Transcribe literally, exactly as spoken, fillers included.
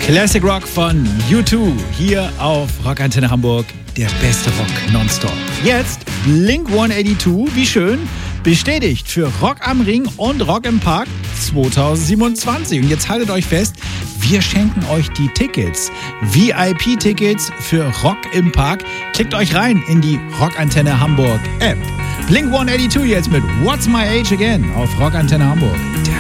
Classic Rock von U zwei hier auf Rockantenne Hamburg, der beste Rock nonstop. Jetzt Blink hundertzweiundachtzig, wie schön, bestätigt für Rock am Ring und Rock im Park zweitausendsiebenundzwanzig. Und jetzt haltet euch fest, wir schenken euch die Tickets, V I P-Tickets für Rock im Park. Klickt euch rein in die Rockantenne Hamburg App. Blink hundertzweiundachtzig jetzt mit What's My Age Again auf Rockantenne Hamburg, der